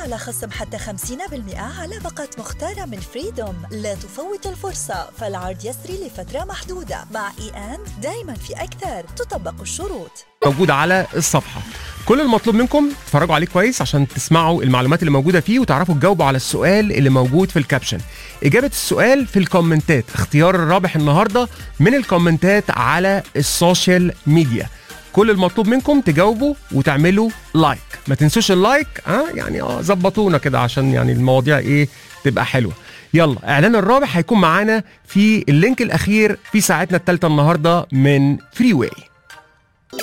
على خصم حتى 50% على باقة مختارة من فريدوم. لا تفوت الفرصة، فالعرض يسري لفترة محدودة. مع دايما في أكثر، تطبق الشروط. موجود على الصفحة. كل المطلوب منكم تتفرجوا عليه كويس عشان تسمعوا المعلومات اللي موجودة فيه وتعرفوا تجاوبوا على السؤال اللي موجود في الكابشن. إجابة السؤال في الكومنتات. اختيار الرابح النهاردة من الكومنتات على السوشيال ميديا. كل المطلوب منكم تجاوبوا وتعملوا لايك. ما تنسوش اللايك، زبطونا كده عشان يعني المواضيع تبقى حلوة. يلا، اعلان الرابح هيكون معانا في اللينك الاخير في ساعتنا الثالثة النهاردة من فري واي.